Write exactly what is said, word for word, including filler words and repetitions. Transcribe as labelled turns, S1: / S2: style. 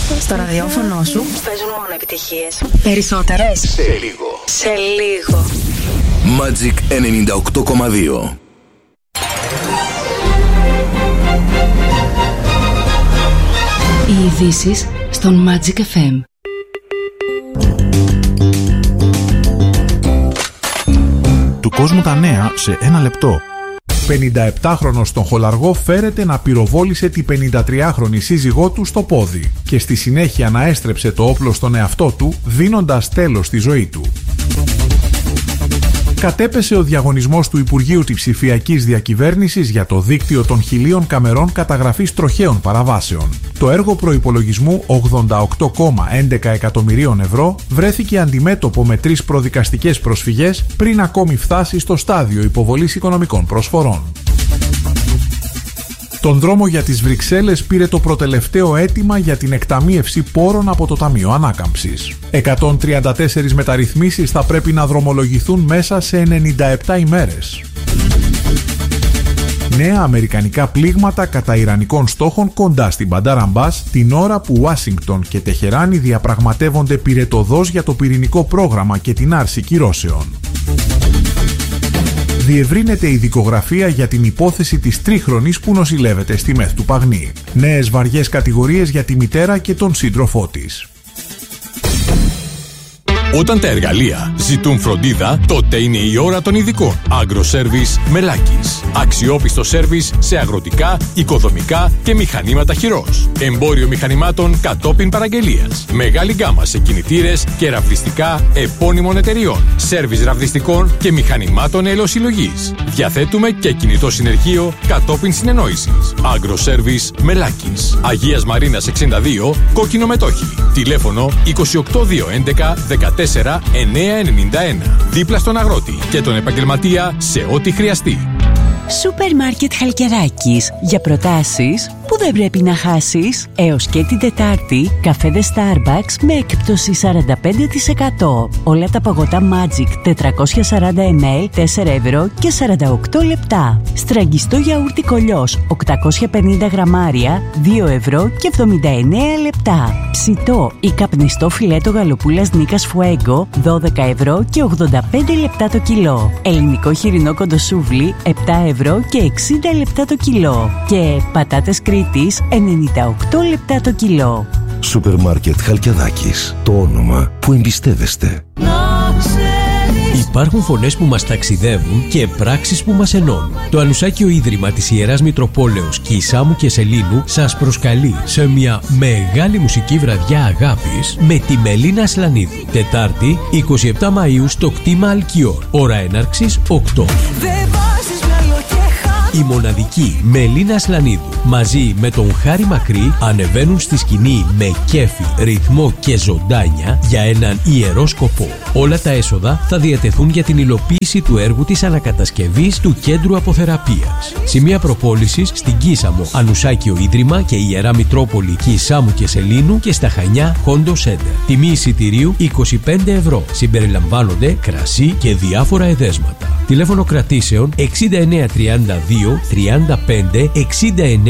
S1: Στο ραδιόφωνο σου παίζουν μόνο επιτυχίες. Περισσότερες.
S2: Σε λίγο.
S1: Σε λίγο.
S2: Magic ενενήντα οκτώ κόμμα δύο.
S3: Οι ειδήσεις στον Magic εφ εμ.
S4: Του κόσμου τα νέα σε ένα λεπτό. πενηνταεπτάχρονος στον Χολαργό φέρεται να πυροβόλησε τη πενηντατριάχρονη σύζυγό του στο πόδι και στη συνέχεια να έστρεψε το όπλο στον εαυτό του, δίνοντας τέλος στη ζωή του. Κατέπεσε ο διαγωνισμός του Υπουργείου της Ψηφιακής Διακυβέρνησης για το δίκτυο των χιλίων καμερών καταγραφής τροχαίων παραβάσεων. Το έργο προϋπολογισμού ογδόντα οκτώ κόμμα έντεκα εκατομμυρίων ευρώ βρέθηκε αντιμέτωπο με τρεις προδικαστικές προσφυγές πριν ακόμη φτάσει στο στάδιο υποβολής οικονομικών προσφορών. Τον δρόμο για τις Βρυξέλλες πήρε το προτελευταίο αίτημα για την εκταμείευση πόρων από το Ταμείο Ανάκαμψης. εκατόν τριάντα τέσσερις μεταρρυθμίσεις θα πρέπει να δρομολογηθούν μέσα σε ενενήντα επτά ημέρες. Νέα αμερικανικά πλήγματα κατά ιρανικών στόχων κοντά στην Μπαντάρ Αμπάς, την ώρα που Ουάσιγκτον και Τεχεράνη διαπραγματεύονται πυρετοδός για το πυρηνικό πρόγραμμα και την άρση κυρώσεων. Διευρύνεται η δικογραφία για την υπόθεση της τρίχρονης που νοσηλεύεται στη ΜΕΘ του Παγνή. Νέες βαριές κατηγορίες για τη μητέρα και τον σύντροφό της.
S5: Όταν τα εργαλεία ζητούν φροντίδα, τότε είναι η ώρα των ειδικών. Agroservice Μελάκης. Αξιόπιστο σέρβις σε αγροτικά, οικοδομικά και μηχανήματα χειρός. Εμπόριο μηχανημάτων κατόπιν παραγγελίας. Μεγάλη γκάμα σε κινητήρες και ραβδιστικά επώνυμων εταιριών. Σέρβις ραβδιστικών και μηχανημάτων ελαιοσυλλογής. Διαθέτουμε και κινητό συνεργείο κατόπιν συνεννόησης. Agroservice Μελάκης. Αγίας Μαρίνας εξήντα δύο, Κόκκινο Μετόχι. Τηλέφωνο είκοσι οκτώ δύο έντεκα δεκατέσσερα εννιακόσια ενενήντα ένα. Δίπλα στον αγρότη και τον επαγγελματία σε ό,τι χρειαστεί.
S6: Σούπερ Μάρκετ Χαλκιδάκης. Για προτάσεις που δεν πρέπει να χάσεις. Έως και την Τετάρτη, καφέδες Starbucks με έκπτωση σαράντα πέντε τοις εκατό. Όλα τα παγωτά Magic τετρακόσια σαράντα μιλιλίτρα, τέσσερα ευρώ και σαράντα οκτώ λεπτά. Στραγγιστό γιαούρτι Κολιός οκτακόσια πενήντα γραμμάρια, δύο ευρώ και εβδομήντα εννέα λεπτά. Ψητό ή καπνιστό φιλέτο γαλοπούλας Νίκας Fuego, δώδεκα ευρώ και ογδόντα πέντε λεπτά το κιλό. Ελληνικό χοιρινό κοντοσούβλι, επτά ευρώ και εξήντα λεπτά το κιλό. Και πατάτες Κρήτης, ενενήντα οκτώ λεπτά το κιλό.
S7: Σούπερ Μάρκετ Χαλκιδάκης. Το όνομα που εμπιστεύεστε.
S8: Υπάρχουν φωνές που μας ταξιδεύουν και πράξεις που μας ενώνουν. Το Ανουσάκιο Ίδρυμα της Ιεράς Μητροπόλεως Κισάμου και Σελήνου σας προσκαλεί σε μια μεγάλη μουσική βραδιά αγάπης με τη Μελίνα Ασλανίδου. Τετάρτη, εικοστή εβδόμη Μαΐου στο κτήμα Αλκιόρ. Ώρα έναρξης οκτώ. Η μοναδική Μελίνα Ασλανίδου μαζί με τον Χάρη Μακρύ ανεβαίνουν στη σκηνή με κέφι, ρυθμό και ζωντάνια για έναν ιερό σκοπό. Όλα τα έσοδα θα διατεθούν για την υλοποίηση του έργου της ανακατασκευής του Κέντρου Αποθεραπείας. Σημεία προπόλησης στην Κίσαμο, Ανουσάκιο Ίδρυμα και Ιερά Μητρόπολη Κισάμου και Σελήνου και στα Χανιά Χόντο Σέντερ. Τιμή εισιτηρίου είκοσι πέντε ευρώ. Συμπεριλαμβάνονται κρασί και διάφορα εδέσματα. Τηλέφωνο κρατήσεων εξήντα εννέα τριάντα δύο τριάντα πέντε εξήντα εννέα